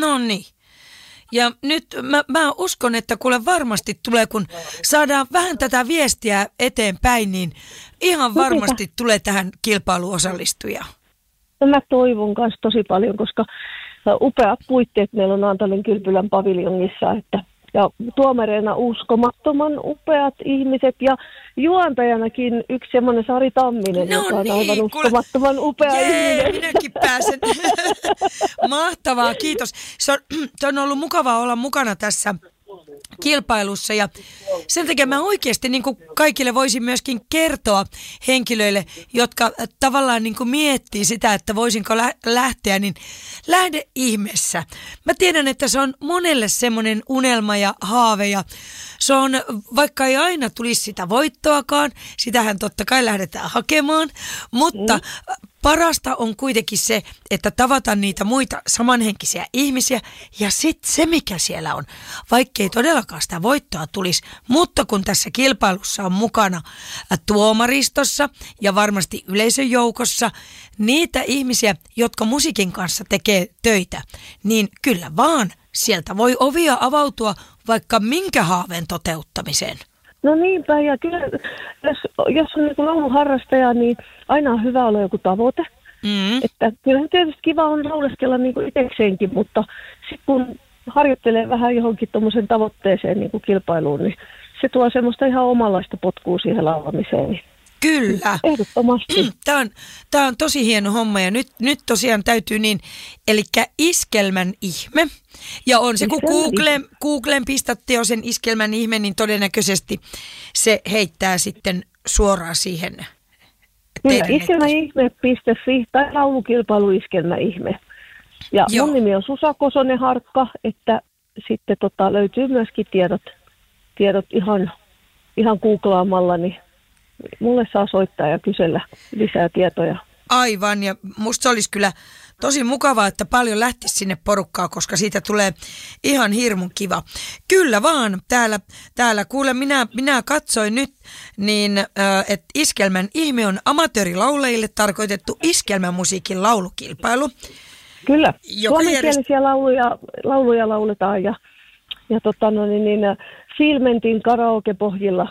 No niin. Ja nyt mä uskon, että kuule varmasti tulee, kun saadaan vähän tätä viestiä eteenpäin, niin ihan varmasti tulee tähän kilpailuun osallistuja. No mä toivon kanssa tosi paljon, koska upeat puitteet meillä on Naantalin Kylpylän paviljongissa, ja tuomareina uskomattoman upeat ihmiset ja juontajanakin yksi semmoinen Sari Tamminen, joka on aivan uskomattoman upea ihminen. Minäkin pääsen. Mahtavaa, kiitos. Se on ollut mukavaa olla mukana tässä kilpailussa ja sen takia mä oikeasti niin kuin kaikille voisin myöskin kertoa henkilöille, jotka tavallaan niin kuin miettii sitä, että voisinko lähteä, niin lähde ihmeessä. Mä tiedän, että se on monelle semmoinen unelma ja haave ja se on, vaikka ei aina tulisi sitä voittoakaan, sitähän totta kai lähdetään hakemaan, mutta parasta on kuitenkin se, että tavataan niitä muita samanhenkisiä ihmisiä ja sitten se, mikä siellä on, vaikkei todellakaan sitä voittoa tulisi, mutta kun tässä kilpailussa on mukana tuomaristossa ja varmasti yleisön joukossa niitä ihmisiä, jotka musiikin kanssa tekee töitä, niin kyllä vaan sieltä voi ovia avautua vaikka minkä haaveen toteuttamiseen. No niinpä, ja kyllä jos on niin lauluharrastaja, niin aina on hyvä olla joku tavoite. Että kyllähän tietysti kiva on lauleskella niin kuin itsekseenkin, mutta sitten kun harjoittelee vähän johonkin tuommoisen tavoitteeseen niin kuin kilpailuun, niin se tuo semmoista ihan omanlaista potkua siihen laulamiseen. Niin kyllä. Ehdottomasti. Tämä on tosi hieno homma ja nyt tosiaan täytyy niin, eli Iskelmän ihme. Ja on se, kun Googleen pistätte jo sen Iskelmän ihme, niin todennäköisesti se heittää sitten suoraan siihen. Kyllä, iskelmäihme.fi tai laulukilpailu Iskelmäihme. Ja mun nimi on Susa Kosonen-Harkka, että sitten löytyy myöskin tiedot ihan googlaamalla, niin mulle saa soittaa ja kysellä lisää tietoja. Aivan, ja musta olisi kyllä tosi mukavaa, että paljon lähtisi sinne porukkaa, koska siitä tulee ihan hirmun kiva. Kyllä vaan, täällä kuule, minä katsoin nyt, niin että Iskelmän ihme on amatöörilaulajille tarkoitettu iskelmämusiikin laulukilpailu. Kyllä, suomenkielisiä lauluja lauletaan ja Filmentin karaokepohjilla.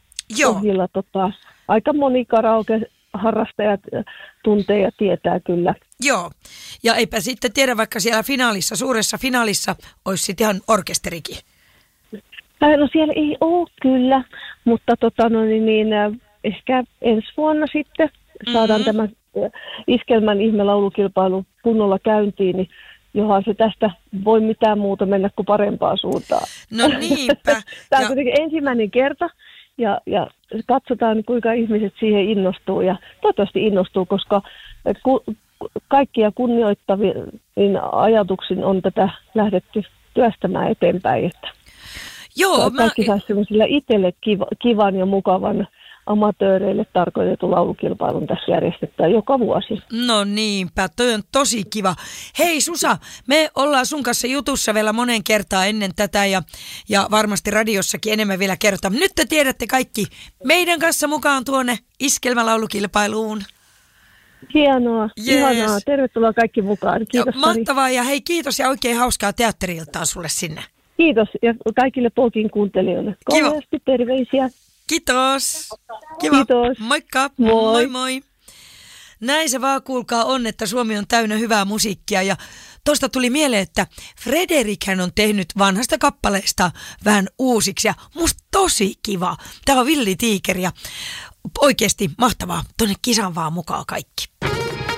Aika moni karaoke-harrastajat tuntee ja tietää kyllä. Joo, ja eipä sitten tiedä, vaikka siellä suuressa finaalissa olisi sitten ihan orkesterikin. No siellä ei ole kyllä, mutta ehkä ensi vuonna sitten saadaan tämä Iskelmän ihmelaulukilpailu kunnolla käyntiin, niin johan se tästä voi mitään muuta mennä kuin parempaan suuntaan. No niinpä. Tämä on kuitenkin ensimmäinen kerta. Ja katsotaan, kuinka ihmiset siihen innostuu ja toivottavasti innostuu, koska kaikkia kunnioittavin ajatuksin on tätä lähdetty työstämään eteenpäin. Että kaikki saisi sellaisilla itselle kivan ja mukavan amatööreille tarkoitetun laulukilpailun tässä järjestetään joka vuosi. No niinpä, toi on tosi kiva. Hei Susa, me ollaan sun kanssa jutussa vielä monen kertaa ennen tätä ja varmasti radiossakin enemmän vielä kertaa. Nyt te tiedätte kaikki meidän kanssa mukaan tuonne iskelmälaulukilpailuun. Hienoa, ihanaa. Tervetuloa kaikki mukaan. Kiitos. Mahtavaa ja hei kiitos ja oikein hauskaa teatteriltaan sulle sinne. Kiitos ja kaikille Polkin kuuntelijoille. Kovasti terveisiä. Kiitos. Kiva. Kiitos. Moikka. Moi moi. Näin se vaan kuulkaa on, että Suomi on täynnä hyvää musiikkia ja tosta tuli mieleen, että Frederikhän on tehnyt vanhasta kappaleesta vähän uusiksi ja musta tosi kiva. Tää on Villi Tiikeri ja oikeesti mahtavaa. Tonne kisaan vaan mukaan kaikki.